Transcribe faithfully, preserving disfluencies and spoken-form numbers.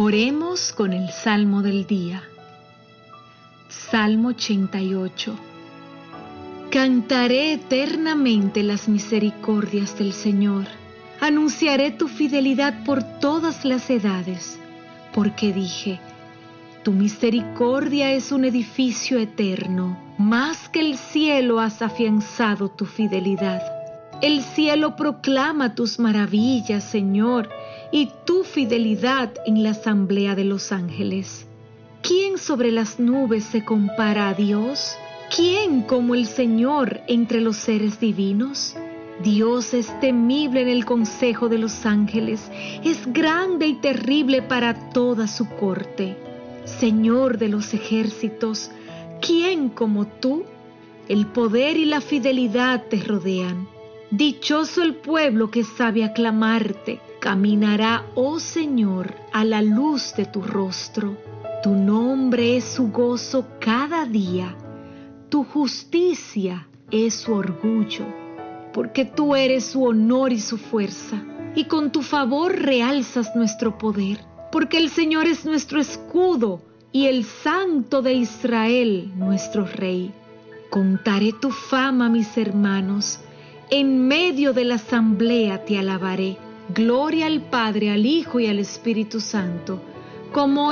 Oremos con el Salmo del día. Salmo ochenta y ocho. Cantaré eternamente las misericordias del Señor. Anunciaré tu fidelidad por todas las edades, porque dije, tu misericordia es un edificio eterno, más que el cielo has afianzado tu fidelidad. El cielo proclama tus maravillas, Señor, y tu fidelidad en la asamblea de los ángeles. ¿Quién sobre las nubes se compara a Dios? ¿Quién como el Señor entre los seres divinos? Dios es temible en el consejo de los ángeles, es grande y terrible para toda su corte. Señor de los ejércitos, ¿quién como tú? El poder y la fidelidad te rodean. Dichoso el pueblo que sabe aclamarte, caminará, oh Señor, a la luz de tu rostro. Tu nombre es su gozo cada día, tu justicia es su orgullo, porque tú eres su honor y su fuerza, y con tu favor realzas nuestro poder, porque el Señor es nuestro escudo y el Santo de Israel nuestro Rey. Contaré tu fama, mis hermanos, en medio de la asamblea te alabaré. Gloria al Padre, al Hijo y al Espíritu Santo, como